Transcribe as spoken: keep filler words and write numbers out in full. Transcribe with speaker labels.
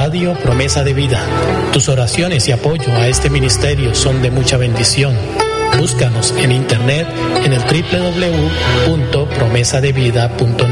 Speaker 1: Radio Promesa de Vida. Tus oraciones y apoyo a este ministerio son de mucha bendición. Búscanos en internet en el doble u doble u doble u punto promesa de vida punto net.